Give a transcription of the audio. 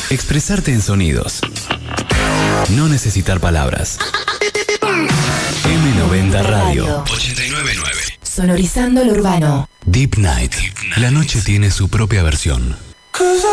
Expresarte en sonidos. No necesitar palabras. M90 Radio 89.9. Sonorizando lo urbano. Deep Night. La noche tiene su propia versión.